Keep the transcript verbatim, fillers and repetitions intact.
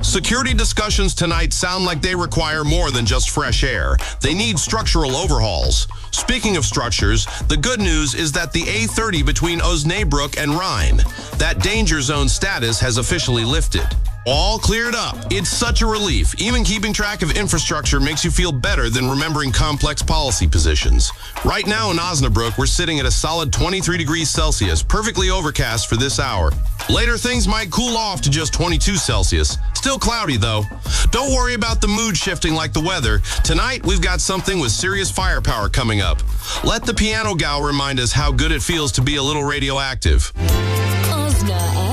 Security discussions tonight sound like they require more than just fresh air. They need structural overhauls. Speaking of structures, the good news is that the A thirty between Osnabrück and Rhine, that danger zone status has officially lifted. All cleared up. It's such a relief. Even keeping track of infrastructure makes you feel better than remembering complex policy positions. Right now in Osnabrück, we're sitting at a solid twenty-three degrees Celsius, perfectly overcast for this hour. Later, things might cool off to just twenty-two Celsius. Still cloudy, though. Don't worry about the mood shifting like the weather. Tonight, we've got something with serious firepower coming up. Let the piano gal remind us how good it feels to be a little radioactive. Osna